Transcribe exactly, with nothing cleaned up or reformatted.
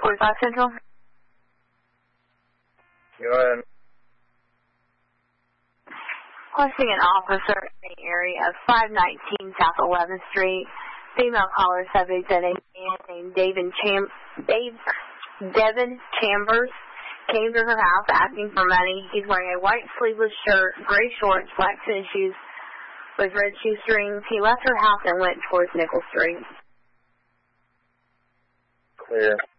forty-five Central. Go ahead. Requesting an officer in the area of five nineteen South eleventh Street. Female caller subject that a man named David Cham Dave Devin Chambers came to her house asking for money. He's wearing a white sleeveless shirt, gray shorts, black tennis shoes with red shoestrings. He left her house and went towards Nickel Street. Clear.